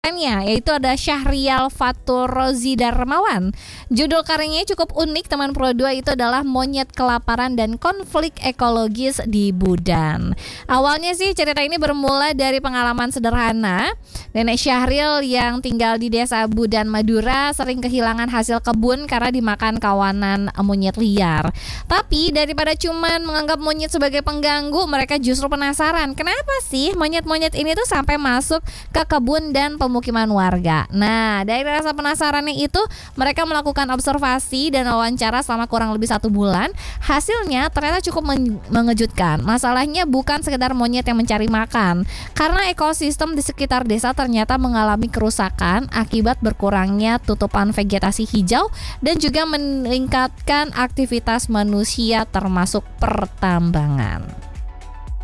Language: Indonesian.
Yaitu ada Syahrial Fatur Rozi Darmawan. Judul karyanya cukup unik teman Pro 2, itu adalah Monyet Kelaparan dan Konflik Ekologis di Budan. Awalnya sih cerita ini bermula dari pengalaman sederhana. Nenek Syahril yang tinggal di desa Budan, Madura sering kehilangan hasil kebun karena dimakan kawanan monyet liar. Tapi daripada cuman menganggap monyet sebagai pengganggu, mereka justru penasaran kenapa sih monyet-monyet ini tuh sampai masuk ke kebun dan pemukiman warga. Nah, dari rasa penasarannya itu, mereka melakukan observasi dan wawancara selama kurang lebih 1 bulan. Hasilnya ternyata cukup mengejutkan. Masalahnya bukan sekedar monyet yang mencari makan, karena ekosistem di sekitar desa ternyata mengalami kerusakan akibat berkurangnya tutupan vegetasi hijau dan juga meningkatkan aktivitas manusia termasuk pertambangan.